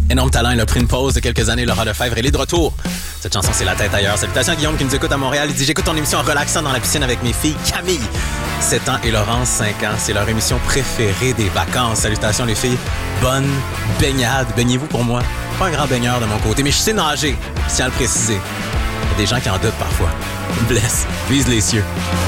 Énorme talent, il a pris une pause de quelques années, Laura Lefebvre, elle est de retour. Cette chanson, c'est La tête ailleurs. Salutations à Guillaume qui nous écoute à Montréal. Il dit « J'écoute ton émission en relaxant dans la piscine avec mes filles Camille, 7 ans, et Laurence, 5 ans. C'est leur émission préférée des vacances. Salutations les filles. Bonne baignade. Baignez-vous pour moi. Pas un grand baigneur de mon côté, mais je sais nager. Je tiens à le préciser. Il y a des gens qui en doutent parfois. Blesse. Vise les cieux.